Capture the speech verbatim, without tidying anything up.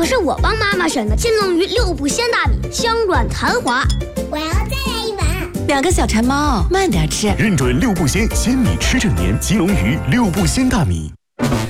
可是我帮妈妈选的金龙鱼六步鲜大米，香软弹滑。 我要再来一碗。 两个小馋猫，慢点吃。 认准六步鲜鲜米吃正年，金龙鱼六步鲜大米。